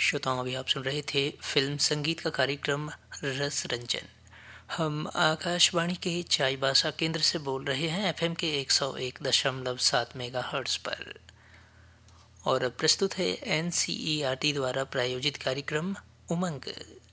श्रोताओं, अभी आप सुन रहे थे फिल्म संगीत का कार्यक्रम रस रंजन। हम आकाशवाणी के चाईबासा केंद्र से बोल रहे हैं एफएम के 101.7 मेगाहर्ट्ज पर। और अब प्रस्तुत है एनसीईआरटी द्वारा प्रायोजित कार्यक्रम उमंग।